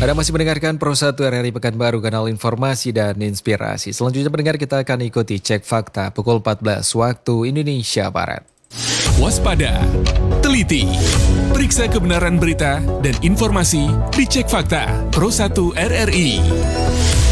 Anda masih mendengarkan Pro 1 RRI Pekanbaru, kanal informasi dan inspirasi. Selanjutnya pendengar, kita akan ikuti Cek Fakta pukul 14 waktu Indonesia Barat. Waspada, teliti, periksa kebenaran berita dan informasi di Cek Fakta Pro 1 RRI.